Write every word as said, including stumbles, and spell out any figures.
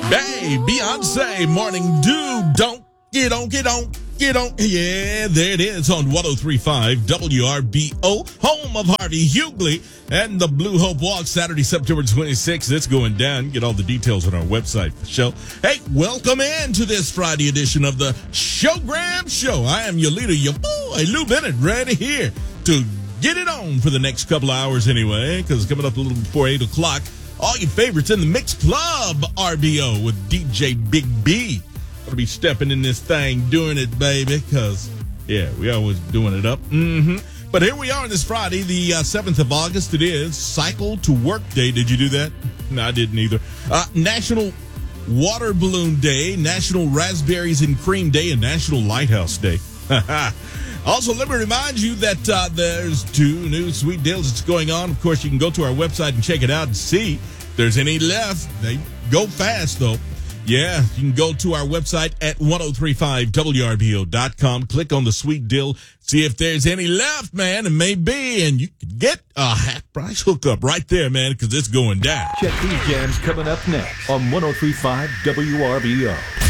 Hey, Beyonce, Morning Dew, don't get on, get on, get on. Yeah, there it is on one oh three point five W R B O, home of Harvey Hughley and the Blue Hope Walk, Saturday, September twenty-sixth. It's going down. Get all the details on our website for the show. Hey, welcome in to this Friday edition of the Showgram Show. I am your leader, your boy, Lou Bennett, ready here to get it on for the next couple of hours anyway, because coming up a little before eight o'clock, all your favorites in the Mix Club R B O with D J Big B. Gonna be stepping in this thing, doing it, baby, because, yeah, we always doing it up. Mm-hmm. But here we are on this Friday, the uh, seventh of August. It is Cycle to Work Day. Did you do that? No, I didn't either. Uh, National Water Balloon Day, National Raspberries and Cream Day, and National Lighthouse Day. Also, let me remind you that uh, there's two new sweet deals that's going on. Of course, you can go to our website and check it out and see if there's any left. They go fast, though. Yeah, you can go to our website at ten thirty-five W R B O dot com. Click on the sweet deal. See if there's any left, man. And maybe, and you can get a half price hookup right there, man, because it's going down. Check these jams coming up next on ten thirty-five W R B O.